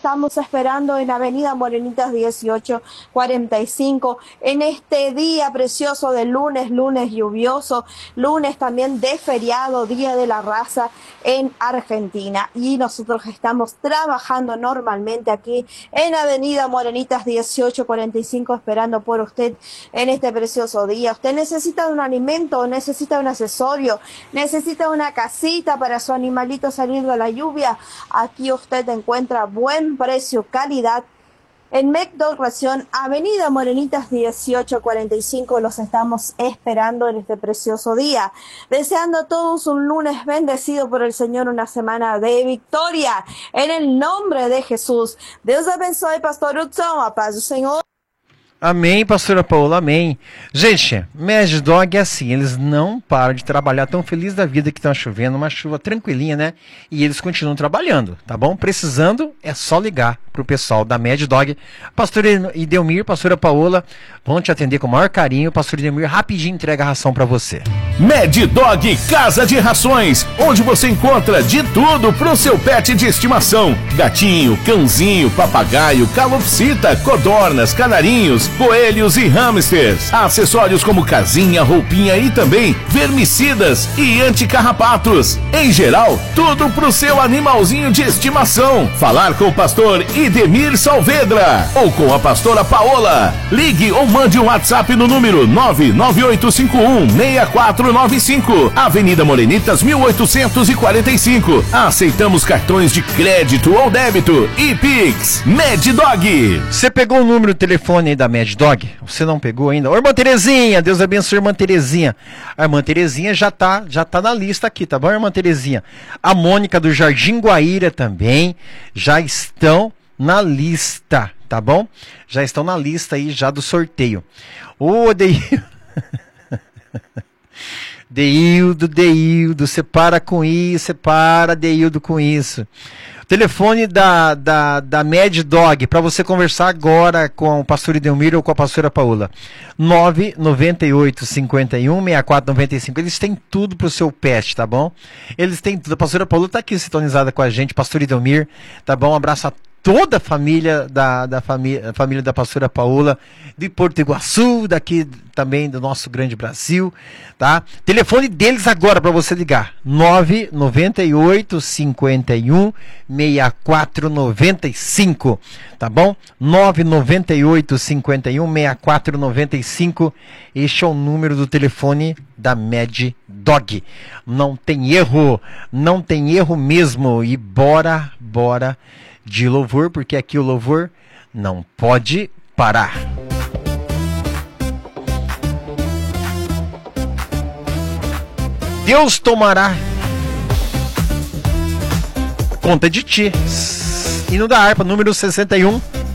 estamos esperando en Avenida Morenitas 1845, en este día precioso de lunes lluvioso, lunes también de feriado, Día de la Raza en Argentina. Y nosotros estamos trabajando normalmente aquí en Avenida Morenitas 1845, esperando por usted en este precioso día. Usted necesita un alimento, necesita un accesorio, necesita una casita para su animalito salir de la lluvia. Aquí usted encuentra buen precio, calidad. En McDonald's Ración, Avenida Morenitas 1845, los estamos esperando en este precioso día. Deseando a todos un lunes bendecido por el Señor, una semana de victoria. En el nombre de Jesús. Deus abençoe, Pastor Hudson. A paz do Senhor. Amém, pastora Paola, amém. Gente, Mad Dog é assim, eles não param de trabalhar, tão felizes da vida que tá chovendo, uma chuva tranquilinha, né? E eles continuam trabalhando, tá bom? Precisando, é só ligar pro pessoal da Mad Dog. Pastor Idelmir, pastora Paola, vão te atender com o maior carinho. Pastor Idelmir rapidinho entrega a ração pra você. Mad Dog Casa de Rações, onde você encontra de tudo pro seu pet de estimação. Gatinho, cãozinho, papagaio, calopsita, codornas, canarinhos, coelhos e hamsters. Acessórios como casinha, roupinha e também vermicidas e anticarrapatos. Em geral, tudo pro seu animalzinho de estimação. Falar com o pastor Idemir Saavedra ou com a pastora Paola. Ligue ou mande um WhatsApp no número 99851-6495, Avenida Morenitas 1845. Aceitamos cartões de crédito ou débito e Pix. Mad Dog. Você pegou o número do telefone aí da Mad Dog? Você não pegou ainda? Ô, irmã Terezinha, Deus abençoe a irmã Terezinha. A irmã Terezinha já tá na lista aqui, tá bom, irmã Terezinha? A Mônica do Jardim Guaíra também já estão na lista, tá bom? Já estão na lista aí já do sorteio. Ô, Deildo, você para com isso, Deildo, com isso. Telefone da Mad Dog, para você conversar agora com o pastor Idelmir ou com a pastora Paola. 998-51-6495. Eles têm tudo pro seu pet, tá bom? Eles têm tudo. A pastora Paola tá aqui sintonizada com a gente, pastor Idelmir, tá bom? Um abraço a toda a família a família da pastora Paola, de Porto Iguaçu, daqui também do nosso grande Brasil, tá? Telefone deles agora para você ligar, 998-51-6495, tá bom? 998-51-6495, este é o número do telefone da Mad Dog. Não tem erro mesmo, e bora de louvor, porque aqui o louvor não pode parar. Deus tomará conta de ti. Hino da harpa, número 61.